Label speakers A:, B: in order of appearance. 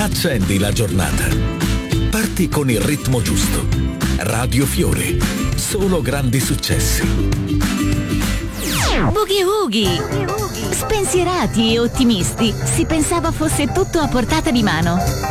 A: Accendi la giornata. Parti con il ritmo giusto. Radio Fiore. Solo grandi successi.
B: Boogie Woogie. Spensierati e ottimisti, si pensava fosse tutto a portata di mano.